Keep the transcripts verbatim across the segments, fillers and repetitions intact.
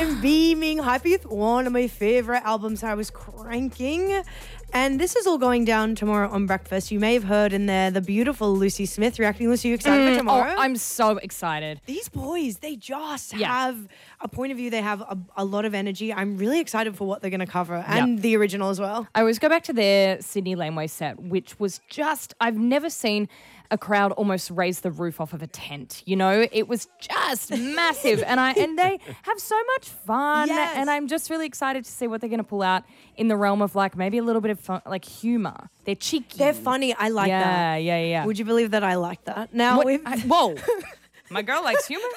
I'm beaming. Hyper Youth, one of my favourite albums I was cranking. And this is all going down tomorrow on Breakfast. You may have heard in there the beautiful Lucy Smith reacting. Lucy, you excited Mm, for tomorrow? Oh, I'm so excited. These boys, they just Yeah. have a point of view. They have a, a lot of energy. I'm really excited for what they're going to cover and Yep. the original as well. I always go back to their Sydney Laneway set, which was just, I've never seen a crowd almost raise the roof off of a tent. You know, it was just massive. And I and they have so much fun. Yes. And I'm just really excited to see what they're going to pull out in the realm of like maybe a little bit of fun, like humor. They're cheeky. They're funny. I like yeah, that. Yeah, yeah, yeah. Would you believe that I like that? Now, What- we've, I- whoa. My girl likes humor.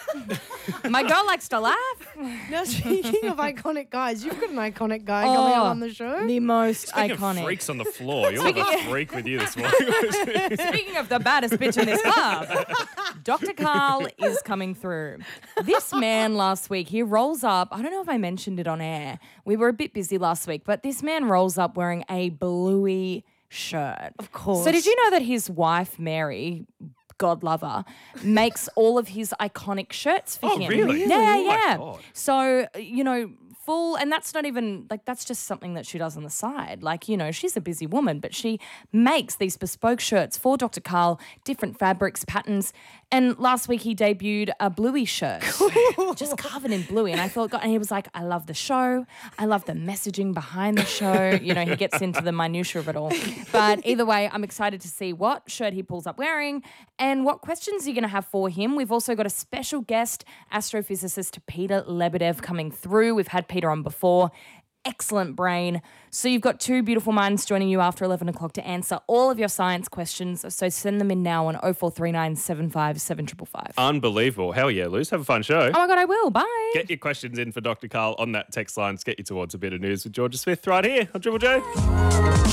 My girl likes to laugh. now speaking of iconic guys, you've got an iconic guy coming up Oh, on the show. The most Speaking iconic. of freaks on the floor, you'll have a freak with you this morning. Speaking of the baddest bitch in this club, Doctor Carl is coming through. This man last week, he rolls up. I don't know if I mentioned it on air. We were a bit busy last week, but this man rolls up wearing a bluey shirt. Of course. So did you know that his wife, Mary, God lover, makes all of his iconic shirts for Oh, him? really? Yeah, Oh, my yeah. God. So, you know, full, and that's not even, like, that's just something that she does on the side. Like, you know, she's a busy woman, but she makes these bespoke shirts for Doctor Carl, different fabrics, patterns. And last week he debuted a bluey shirt, just covered in bluey. And I thought, God, and he was like, I love the show. I love the messaging behind the show. You know, he gets into the minutiae of it all. But either way, I'm excited to see what shirt he pulls up wearing and what questions you're going to have for him. We've also got a special guest, astrophysicist Peter Lebedev, coming through. We've had Peter on before. Excellent brain. So you've got two beautiful minds joining you after eleven o'clock to answer all of your science questions. So send them in now on oh four three nine, seven five seven five five five. Unbelievable. Hell yeah, Luz. Have a fun show. Oh my God, I will. Bye. Get your questions in for Doctor Carl on that text line to get you towards a bit of news with Georgia Smith right here on Triple J.